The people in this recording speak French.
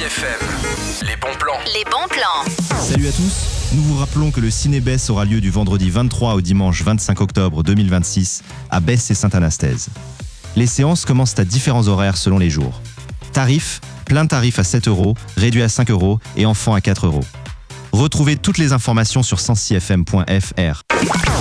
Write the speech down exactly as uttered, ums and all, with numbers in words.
F M, les bons plans. Les bons plans. Salut à tous. Nous vous rappelons que le Ciné-Bess aura lieu du vendredi vingt-trois au dimanche vingt-cinq octobre deux mille vingt-six à Besse et Sainte-Anastaise. Les séances commencent à différents horaires selon les jours. Tarifs, plein tarif à sept euros, réduit à cinq euros et enfant à quatre euros. Retrouvez toutes les informations sur cent six f m point f r.